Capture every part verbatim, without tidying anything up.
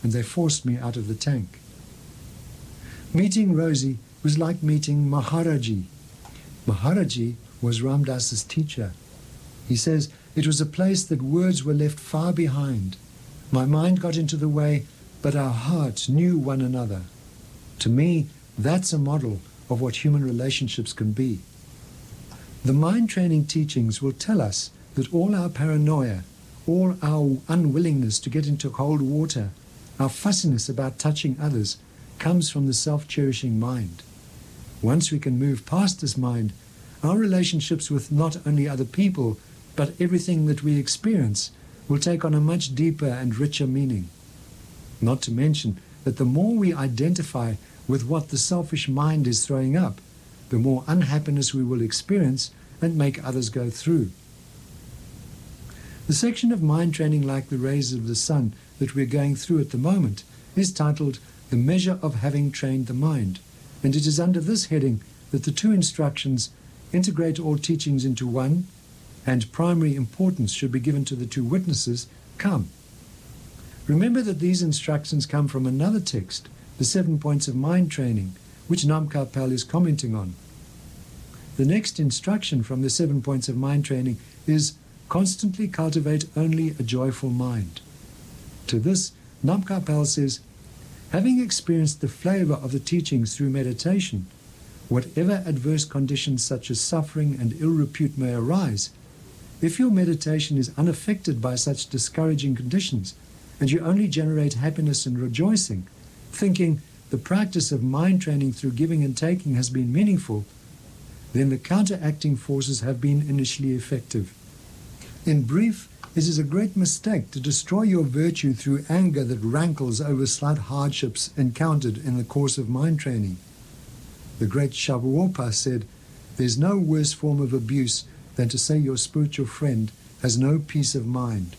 and they forced me out of the tank. Meeting Rosie was like meeting Maharaji. Maharaji was Ram Dass's teacher. He says, "It was a place that words were left far behind. My mind got into the way, but our hearts knew one another." To me, that's a model of what human relationships can be. The mind training teachings will tell us that all our paranoia, all our unwillingness to get into cold water, our fussiness about touching others, comes from the self-cherishing mind. Once we can move past this mind, our relationships with not only other people, but everything that we experience will take on a much deeper and richer meaning. Not to mention that the more we identify with what the selfish mind is throwing up, the more unhappiness we will experience and make others go through. The section of mind training like the rays of the sun that we're going through at the moment is titled The Measure of Having Trained the Mind, and it is under this heading that the two instructions, integrate all teachings into one, and primary importance should be given to the two witnesses, come. Remember that these instructions come from another text, the Seven Points of Mind Training, which Nam Karpel is commenting on. The next instruction from the Seven Points of Mind Training is constantly cultivate only a joyful mind. To this, Nam Karpel says, having experienced the flavor of the teachings through meditation, whatever adverse conditions such as suffering and ill repute may arise, if your meditation is unaffected by such discouraging conditions, and you only generate happiness and rejoicing, thinking the practice of mind training through giving and taking has been meaningful, then the counteracting forces have been initially effective. In brief, it is a great mistake to destroy your virtue through anger that rankles over slight hardships encountered in the course of mind training. The great Shavuopa said, "There's no worse form of abuse than to say your spiritual friend has no peace of mind."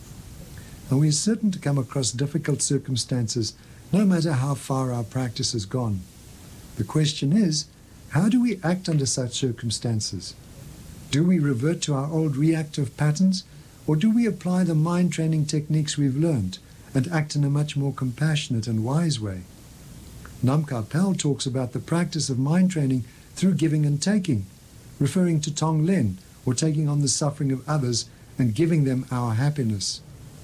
And we are certain to come across difficult circumstances, no matter how far our practice has gone. The question is, how do we act under such circumstances? Do we revert to our old reactive patterns, or do we apply the mind training techniques we've learned and act in a much more compassionate and wise way? Nam Karpel talks about the practice of mind training through giving and taking, referring to Tonglen, or taking on the suffering of others and giving them our happiness.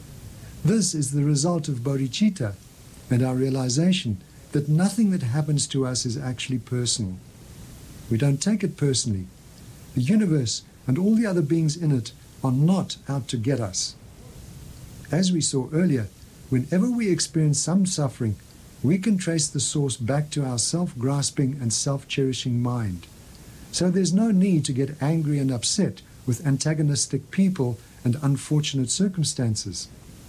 This is the result of bodhicitta and our realization that nothing that happens to us is actually personal. We don't take it personally. The universe and all the other beings in it are not out to get us. As we saw earlier, whenever we experience some suffering, we can trace the source back to our self-grasping and self-cherishing mind. So there's no need to get angry and upset with antagonistic people and unfortunate circumstances.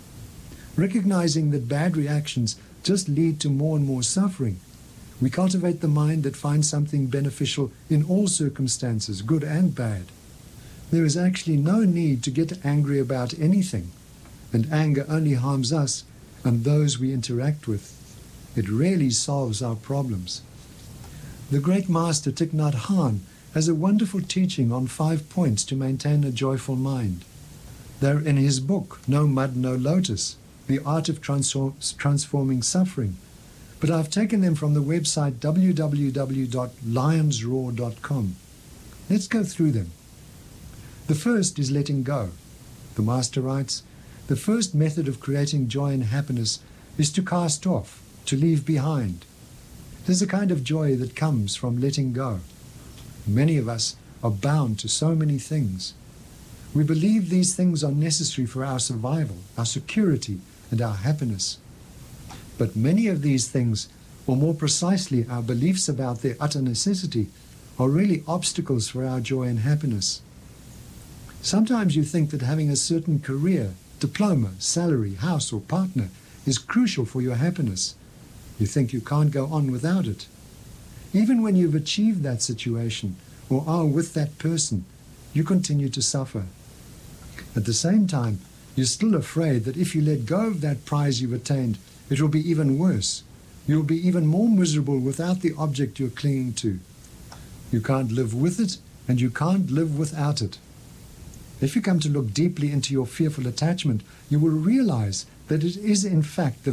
Recognizing that bad reactions just lead to more and more suffering, we cultivate the mind that finds something beneficial in all circumstances, good and bad. There is actually no need to get angry about anything, and anger only harms us and those we interact with. It rarely solves our problems. The great master Thich Nhat Hanh has a wonderful teaching on five points to maintain a joyful mind. They're in his book, No Mud, No Lotus, The Art of Transform Transforming Suffering, but I've taken them from the website w w w dot lions roar dot com. Let's go through them. The first is letting go. The master writes, the first method of creating joy and happiness is to cast off, to leave behind. There's a kind of joy that comes from letting go. Many of us are bound to so many things. We believe these things are necessary for our survival, our security, and our happiness. But many of these things, or more precisely our beliefs about their utter necessity, are really obstacles for our joy and happiness. Sometimes you think that having a certain career, diploma, salary, house, or partner is crucial for your happiness. You think you can't go on without it. Even when you've achieved that situation or are with that person, you continue to suffer. At the same time, you're still afraid that if you let go of that prize you've attained, it will be even worse. You'll be even more miserable without the object you're clinging to. You can't live with it, and you can't live without it. If you come to look deeply into your fearful attachment, you will realize that it is in fact the